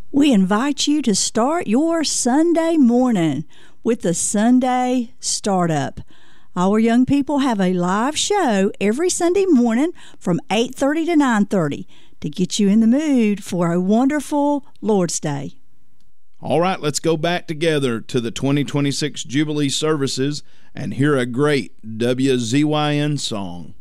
We invite you to start your Sunday morning with the Sunday Startup. Our young people have a live show every Sunday morning from 8:30 to 9:30 to get you in the mood for a wonderful Lord's Day. All right, let's go back together to the 2026 Jubilee services and hear a great WZYN song.